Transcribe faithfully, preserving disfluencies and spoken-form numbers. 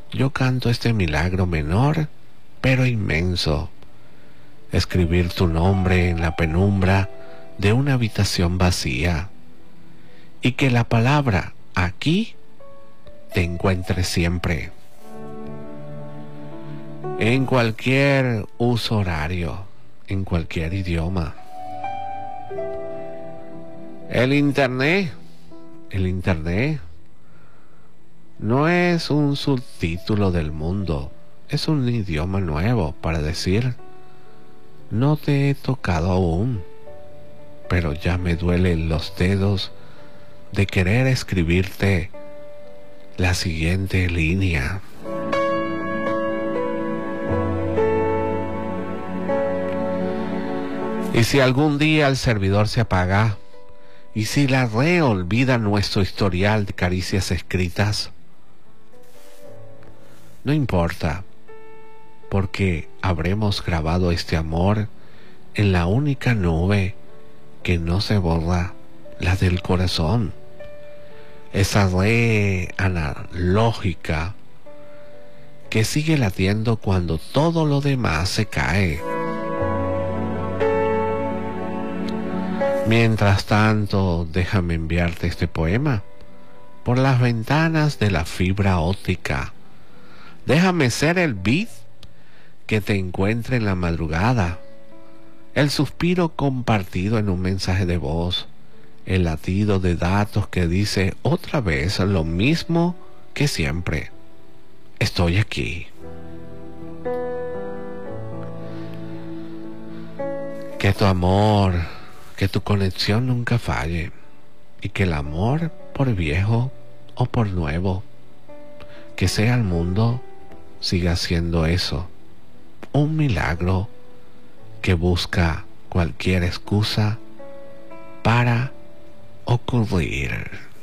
yo canto este milagro menor, pero inmenso. Escribir tu nombre en la penumbra de una habitación vacía, y que la palabra aquí te encuentre siempre, en cualquier uso horario, en cualquier idioma. El internet, el internet no es un subtítulo del mundo, es un idioma nuevo para decir: no te he tocado aún, pero ya me duelen los dedos de querer escribirte la siguiente línea. Y si algún día el servidor se apaga, y si la red olvida nuestro historial de caricias escritas, no importa, porque habremos grabado este amor en la única nube que no se borra, la del corazón. Esa red analógica que sigue latiendo cuando todo lo demás se cae. Mientras tanto, déjame enviarte este poema por las ventanas de la fibra óptica. Déjame ser el beat que te encuentre en la madrugada, el suspiro compartido en un mensaje de voz, el latido de datos que dice otra vez lo mismo que siempre: estoy aquí. Que tu amor, que tu conexión nunca falle, y que el amor, por viejo o por nuevo que sea el mundo, siga siendo eso, un milagro que busca cualquier excusa para ocurrir.